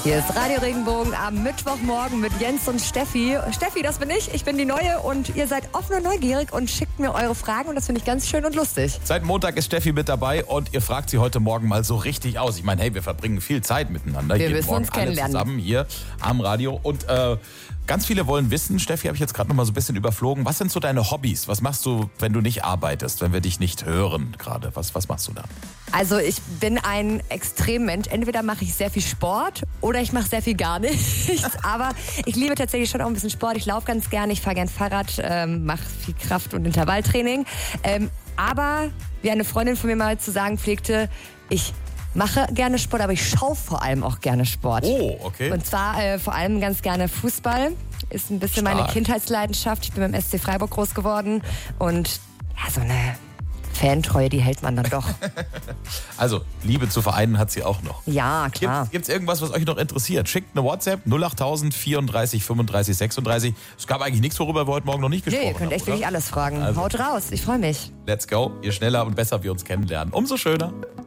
Hier ist Radio Regenbogen am Mittwochmorgen mit Jens und Steffi. Steffi, das bin ich bin die Neue und ihr seid offen und neugierig und schickt mir eure Fragen und das finde ich ganz schön und lustig. Seit Montag ist Steffi mit dabei und ihr fragt sie heute Morgen mal so richtig aus. Ich meine, hey, wir verbringen viel Zeit miteinander. Wir jeden müssen Morgen uns kennenlernen. alle zusammen hier am Radio und ganz viele wollen wissen, Steffi, habe ich jetzt gerade noch mal so ein bisschen überflogen, was sind so deine Hobbys? Was machst du, wenn du nicht arbeitest, wenn wir dich nicht hören gerade? Was machst du da? Also ich bin ein Extremmensch. Entweder mache ich sehr viel Sport oder ich mache sehr viel gar nichts. Aber ich liebe tatsächlich schon auch ein bisschen Sport. Ich laufe ganz gerne, ich fahre gern Fahrrad, mache viel Kraft- und Intervalltraining. Aber wie eine Freundin von mir mal zu sagen pflegte, ich mache gerne Sport, aber ich schaue vor allem auch gerne Sport. Oh, okay. Und zwar vor allem ganz gerne Fußball. Ist ein bisschen meine Kindheitsleidenschaft. Ich bin beim SC Freiburg groß geworden. Und ja, so eine Fantreue, die hält man dann doch. Also, Liebe zu Vereinen hat sie auch noch. Ja, klar. Gibt's irgendwas, was euch noch interessiert? Schickt eine WhatsApp 08000 34 35 36. Es gab eigentlich nichts, worüber wir heute Morgen noch nicht gesprochen haben. Nee, ihr könnt echt wirklich alles fragen. Also, haut raus, ich freue mich. Let's go. Je schneller und besser wir uns kennenlernen, umso schöner.